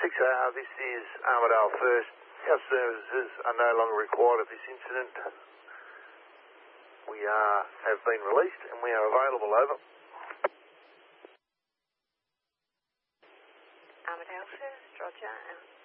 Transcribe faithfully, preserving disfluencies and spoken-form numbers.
six R, this is Armidale First. Our services are no longer required at this incident. We are, have been released and we are available, over. Armidale First, roger.